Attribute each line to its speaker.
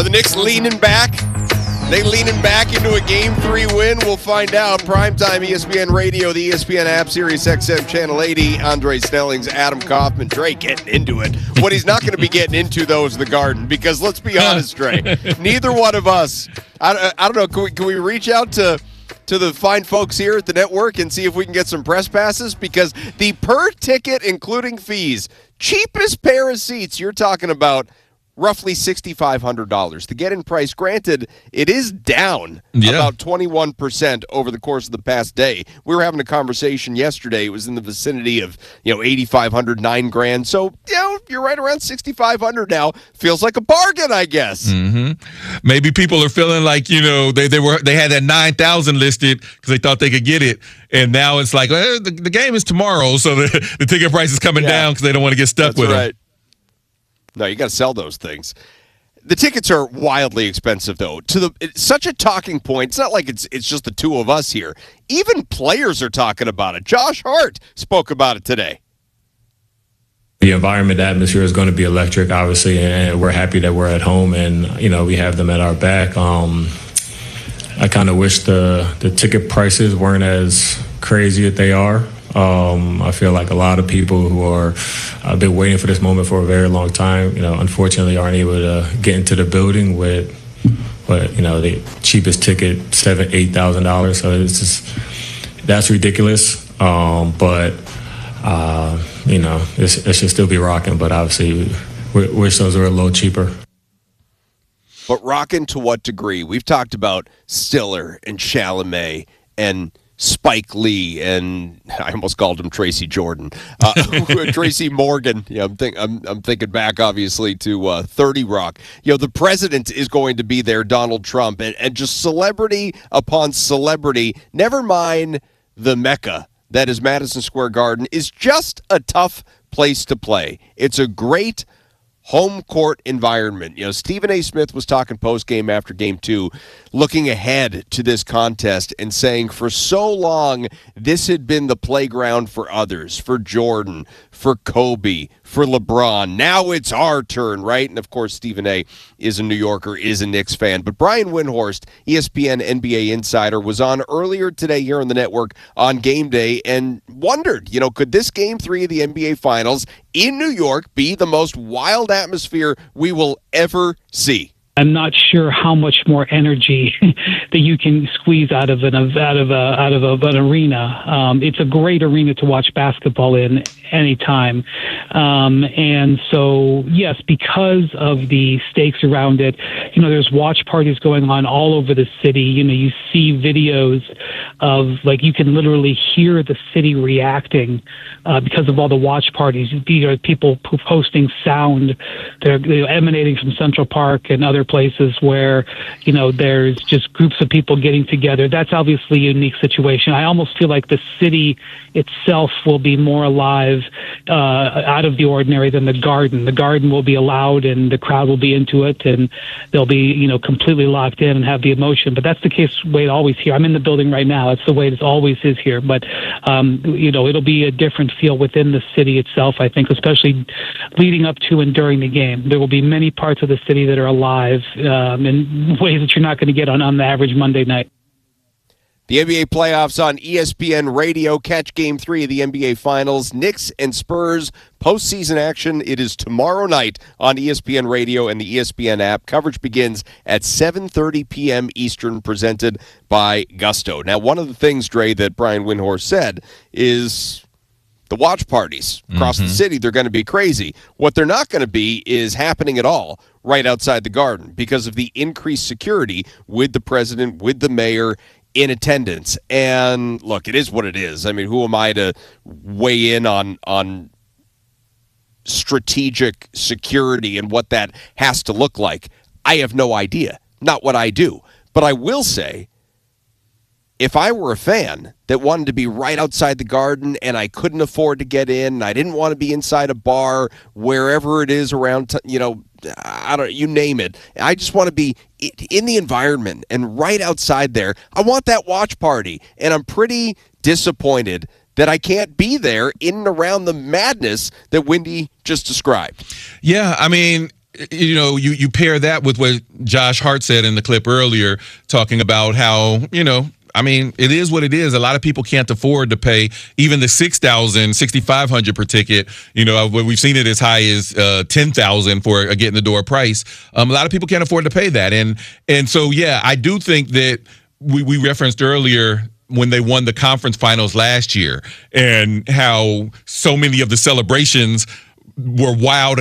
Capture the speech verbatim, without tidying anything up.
Speaker 1: Are the Knicks leaning back? They leaning back into a game three win? We'll find out. Primetime E S P N Radio, the E S P N app, Sirius X M Channel eighty. Andre Snellings, Adam Kaufman, Dre getting into it. What he's not going to be getting into, though, is the Garden. Because let's be honest, Dre, neither one of us, I, I don't know, can we, can we reach out to, to the fine folks here at the network and see if we can get some press passes? Because the per ticket, including fees, cheapest pair of seats, you're talking about roughly six thousand five hundred dollars. The get-in price, granted, it is down yeah. about twenty-one percent over the course of the past day. We were having a conversation yesterday. It was in the vicinity of, you know, eight thousand five hundred dollars, nine grand. So, you know, you're right around six thousand five hundred dollars now. Feels like a bargain, I guess.
Speaker 2: Mm-hmm. Maybe people are feeling like, you know, they they were they had that nine thousand listed because they thought they could get it. And now it's like, well, the, the game is tomorrow, so the, the ticket price is coming yeah. down because they don't want to get stuck
Speaker 1: That's
Speaker 2: with
Speaker 1: right.
Speaker 2: it.
Speaker 1: No, you got to sell those things. The tickets are wildly expensive, though. To the it's such a talking point. It's not like it's it's just the two of us here. Even players are talking about it. Josh Hart spoke about it today.
Speaker 3: The environment, the atmosphere is going to be electric, obviously, and we're happy that we're at home and, you know, we have them at our back. Um, I kind of wish the the ticket prices weren't as crazy as they are. Um, I feel like a lot of people who are uh, been waiting for this moment for a very long time, you know, unfortunately aren't able to get into the building with, what you know, the cheapest ticket, seven, eight thousand dollars. So it's just that's ridiculous. Um, but uh, you know, it's, it should still be rocking. But obviously, we, we wish those were a little cheaper.
Speaker 1: But rocking to what degree? We've talked about Stiller and Chalamet and Spike Lee, and I almost called him Tracy Jordan, uh, Tracy Morgan. Yeah, I'm, think, I'm, I'm thinking back, obviously, to uh, thirty Rock. You know, the president is going to be there, Donald Trump, and, and just celebrity upon celebrity. Never mind the Mecca that is Madison Square Garden is just a tough place to play. It's a great home court environment. You know, Stephen A. Smith was talking post-game after game two, looking ahead to this contest and saying for so long this had been the playground for others, for Jordan, for Kobe, for LeBron. Now it's our turn, right? And, of course, Stephen A. is a New Yorker, is a Knicks fan. But Brian Windhorst, E S P N N B A insider, was on earlier today here on the network on game day and wondered, you know, could this game three of the N B A Finals in New York be the most wild atmosphere we will ever see?
Speaker 4: I'm not sure how much more energy that you can squeeze out of an out of a out of a, an arena. Um, it's a great arena to watch basketball in anytime, um, and so yes, because of the stakes around it, you know, there's watch parties going on all over the city. You know, you see videos of like you can literally hear the city reacting uh, because of all the watch parties. These are people posting sound. They're, they're emanating from Central Park and other places where, you know, there's just groups of people getting together. That's obviously a unique situation. I almost feel like the city itself will be more alive, uh, out of the ordinary than the Garden. The Garden will be loud and the crowd will be into it and they'll be, you know, completely locked in and have the emotion. But that's the case way it always here. I'm in the building right now. It's the way it always is here. But, um, you know, it'll be a different feel within the city itself, I think, especially leading up to and during the game. There will be many parts of the city that are alive um, in ways that you're not going to get on, on the average Monday night.
Speaker 1: The N B A playoffs on E S P N Radio. Catch game three of the N B A Finals. Knicks and Spurs postseason action. It is tomorrow night on E S P N Radio and the E S P N app. Coverage begins at seven thirty p.m. Eastern, presented by Gusto. Now, one of the things, Dre, that Brian Windhorst said is the watch parties across mm-hmm. the city, they're going to be crazy. What they're not going to be is happening at all right outside the Garden because of the increased security with the president, with the mayor in attendance. And look, it is what it is. I mean, who am I to weigh in on on strategic security and what that has to look like? I have no idea. Not what I do. But I will say, if I were a fan that wanted to be right outside the Garden and I couldn't afford to get in, and I didn't want to be inside a bar, wherever it is around, t- you know, I don't, you name it. I just want to be in the environment and right outside there. I want that watch party, and I'm pretty disappointed that I can't be there in and around the madness that Windy just described.
Speaker 2: Yeah, I mean, you know, you, you pair that with what Josh Hart said in the clip earlier, talking about how, you know, I mean, it is what it is. A lot of people can't afford to pay even the six thousand, sixty-five hundred per ticket. You know, we've seen it as high as uh, ten thousand for a get in the door price. Um, a lot of people can't afford to pay that. And and so, yeah, I do think that we, we referenced earlier when they won the conference finals last year and how so many of the celebrations were wild